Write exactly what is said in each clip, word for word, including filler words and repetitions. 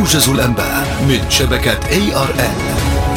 موجز الأنباء من شبكة إيه آر إل.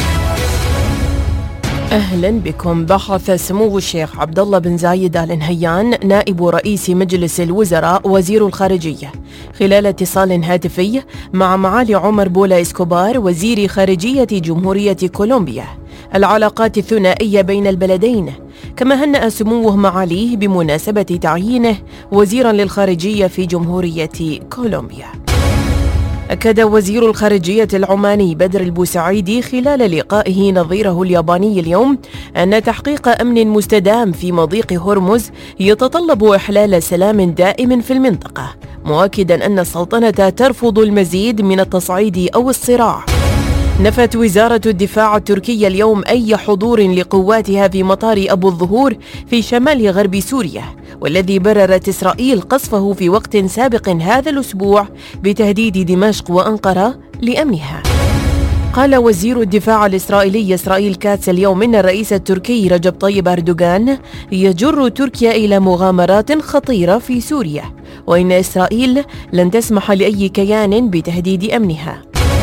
أهلا بكم. بحث سمو الشيخ عبد الله بن زايد آل نهيان نائب رئيس مجلس الوزراء وزير الخارجية خلال اتصال هاتفي مع معالي عمر بولا إسكوبار وزير خارجية جمهورية كولومبيا العلاقات الثنائية بين البلدين، كما هنأ سموه معاليه بمناسبة تعيينه وزيرا للخارجية في جمهورية كولومبيا. أكد وزير الخارجية العماني بدر البوسعيدي خلال لقائه نظيره الياباني اليوم أن تحقيق أمن مستدام في مضيق هرمز يتطلب إحلال سلام دائم في المنطقة، مؤكدا أن السلطنة ترفض المزيد من التصعيد أو الصراع. نفت وزارة الدفاع التركية اليوم أي حضور لقواتها في مطار أبو الظهور في شمال غرب سوريا، والذي بررت إسرائيل قصفه في وقت سابق هذا الأسبوع بتهديد دمشق وأنقرة لأمنها. قال وزير الدفاع الإسرائيلي إسرائيل كاتس اليوم إن الرئيس التركي رجب طيب أردوغان يجر تركيا إلى مغامرات خطيرة في سوريا، وإن إسرائيل لن تسمح لأي كيان بتهديد أمنها.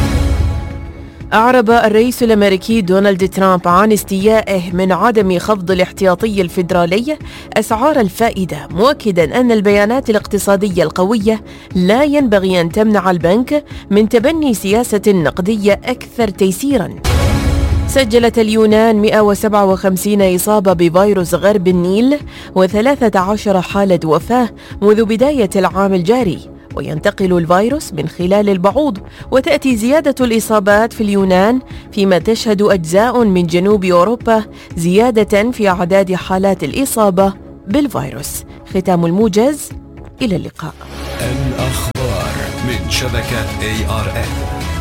أعرب الرئيس الأمريكي دونالد ترامب عن استيائه من عدم خفض الاحتياطي الفيدرالي أسعار الفائدة، مؤكدا أن البيانات الاقتصادية القوية لا ينبغي أن تمنع البنك من تبني سياسة نقدية أكثر تيسيرا. سجلت اليونان مئة وسبعة وخمسين إصابة بفيروس غرب النيل وثلاثة عشر حالة وفاة منذ بداية العام الجاري، وينتقل الفيروس من خلال البعوض، وتأتي زيادة الإصابات في اليونان فيما تشهد أجزاء من جنوب أوروبا زيادة في أعداد حالات الإصابة بالفيروس. ختام الموجز، إلى اللقاء. الأخبار من شبكة إيه آر إل.